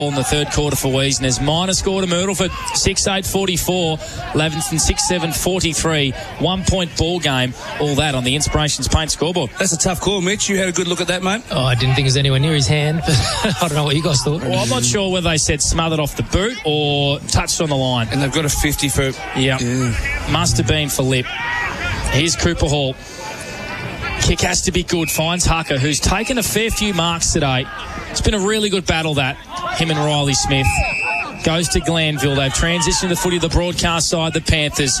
in the third quarter for Wiesn. There's minor score to Myrtleford, 6-8-44, Levingston 6-7-43, 1 point ball game. All that on the Inspirations Paint scoreboard. That's a tough call, Mitch. You had a good look at that, mate. Oh, I didn't think it was anywhere near his hand, but I don't know what you guys thought. Well, I'm not sure whether they said smothered off the boot or touched on the line. And they've got a 50 for... Yeah. Must have been for lip. Here's Cooper Hall. Kick has to be good. Finds Hucker, who's taken a fair few marks today. It's been a really good battle, that. Him and Riley Smith. Goes to Glanville. They've transitioned the footy to the broadcast side, the Panthers.